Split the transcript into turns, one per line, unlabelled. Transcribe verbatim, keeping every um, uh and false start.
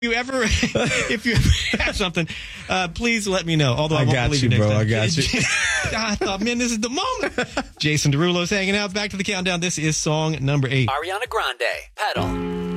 you ever, if you ever have something, uh, please let me know. Although I,
I
won't
got
believe
you,
you next
bro.
time.
I got you.
I thought, man, this is the moment. Jason Derulo's hanging out. Back to the countdown. This is song number eight.
Ariana Grande, Pedal.